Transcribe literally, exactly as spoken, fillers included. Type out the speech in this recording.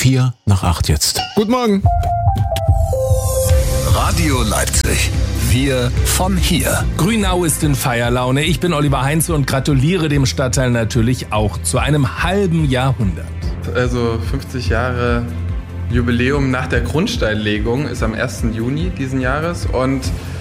Vier nach acht jetzt. Guten Morgen. Radio Leipzig. Wir von hier. Grünau ist in Feierlaune. Ich bin Oliver Heinze und gratuliere dem Stadtteil natürlich auch zu einem halben Jahrhundert. Also fünfzig Jahre Jubiläum nach der Grundsteinlegung ist am ersten Juni diesen Jahres und